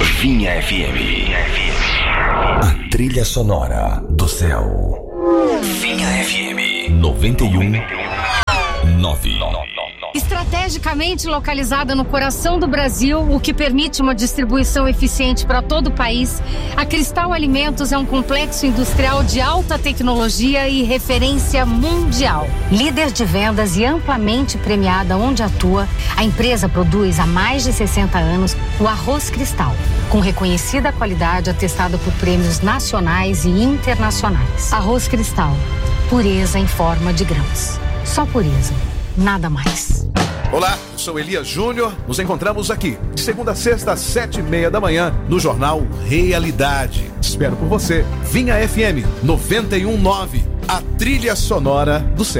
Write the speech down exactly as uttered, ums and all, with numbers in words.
Vinha F M. A trilha sonora do céu. Vinha F M noventa e um nove. Estrategicamente localizada no coração do Brasil, o que permite uma distribuição eficiente para todo o país, a Cristal Alimentos é um complexo industrial de alta tecnologia e referência mundial. Líder de vendas e amplamente premiada onde atua, a empresa produz há mais de sessenta anos o arroz Cristal, com reconhecida qualidade atestada por prêmios nacionais e internacionais. Arroz Cristal, pureza em forma de grãos. Só pureza, nada mais. Olá, eu sou Elias Júnior. Nos encontramos aqui, de segunda a sexta, às sete e meia da manhã, no Jornal Realidade. Espero por você. Vinha F M noventa e um nove, a trilha sonora do céu.